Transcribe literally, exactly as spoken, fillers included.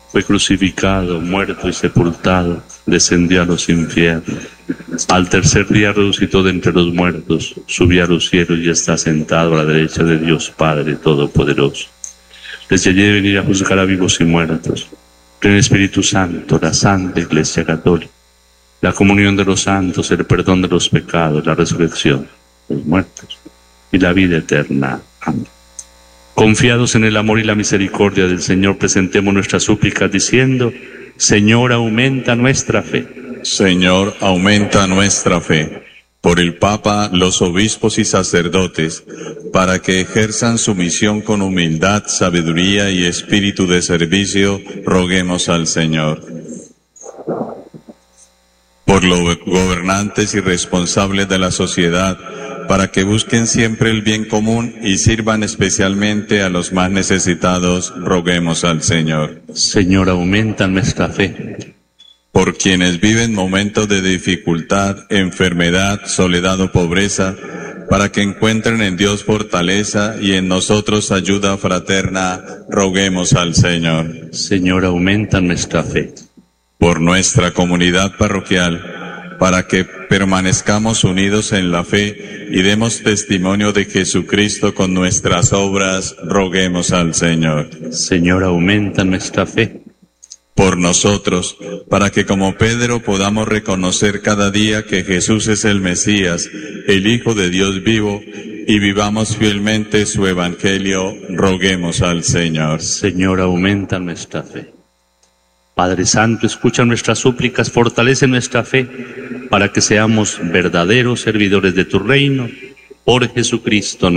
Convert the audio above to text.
Fue crucificado, muerto y sepultado, descendió a los infiernos. Al tercer día resucitó de entre los muertos, subió a los cielos y está sentado a la derecha de Dios Padre Todopoderoso. Desde allí debe venir a juzgar a vivos y muertos. Creo en el Espíritu Santo, la Santa Iglesia Católica, la comunión de los santos, el perdón de los pecados, la resurrección de los muertos y la vida eterna. Amén. Confiados en el amor y la misericordia del Señor, presentemos nuestras súplicas diciendo: Señor, aumenta nuestra fe. Señor, aumenta nuestra fe. Por el Papa, los obispos y sacerdotes, para que ejerzan su misión con humildad, sabiduría y espíritu de servicio, roguemos al Señor. Por los gobernantes y responsables de la sociedad, para que busquen siempre el bien común y sirvan especialmente a los más necesitados, roguemos al Señor. Señor, aumenta nuestra fe. Por quienes viven momentos de dificultad, enfermedad, soledad o pobreza, para que encuentren en Dios fortaleza y en nosotros ayuda fraterna, roguemos al Señor. Señor, aumenta nuestra fe. Por nuestra comunidad parroquial, para que permanezcamos unidos en la fe y demos testimonio de Jesucristo con nuestras obras, roguemos al Señor. Señor, aumenta nuestra fe. Por nosotros, para que como Pedro podamos reconocer cada día que Jesús es el Mesías, el Hijo de Dios vivo, y vivamos fielmente su Evangelio, roguemos al Señor. Señor, aumenta nuestra fe. Padre Santo, escucha nuestras súplicas, fortalece nuestra fe, para que seamos verdaderos servidores de tu reino, por Jesucristo